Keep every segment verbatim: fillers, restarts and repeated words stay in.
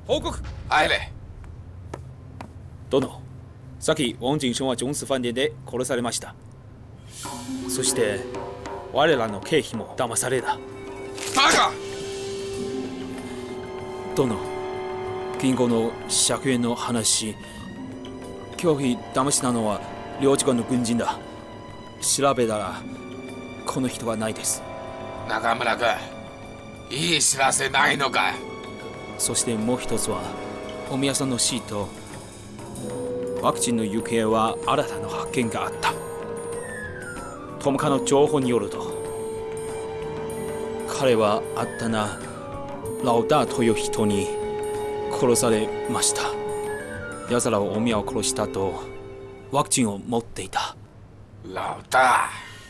報告。 入れ。 殿、さっきウォン・ジンションはジョンス飯店で殺されました。そして我らの経費も騙された。 バカ！ 殿、銀行の借円の話、経費騙したのは領事館の軍人だ。調べたらこの人はないです。 中村君、いい知らせないのか。 そしてもう一つは、お宮さんの死とワクチンの行方は新たな発見があった。トムカの情報によると、彼はあったなラウダーという人に殺されました。奴らはお宮を殺したとワクチンを持っていた。 ラウダ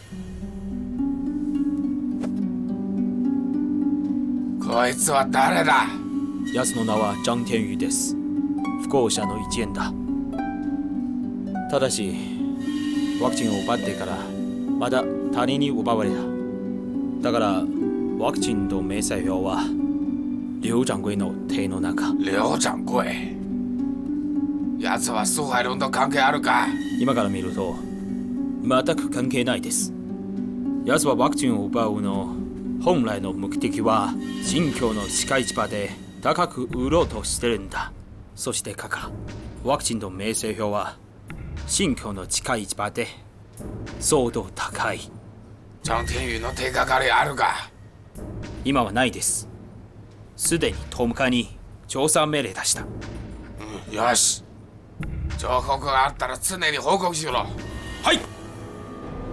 ー、こいつは誰だ。 奴の名はジャン・テンユです。不幸者の一員だ。ただしワクチンを奪ってからまだ他人に奪われた。だからワクチンと明細表は劉掌柜の手の中。 劉掌柜、奴は蘇海龍と関係あるか。 今から見ると全く関係ないです。奴はワクチンを奪うの本来の目的は新疆の地下市場で高く売ろうとしてるんだ。そしてかかワクチンと明細表は新疆の地下市場で相当高い。 ジャン・テンユの手がかりあるか。 今はないです。すでにトムカに調査命令出した。 うん、よし、情報があったら常に報告しろ。 はい。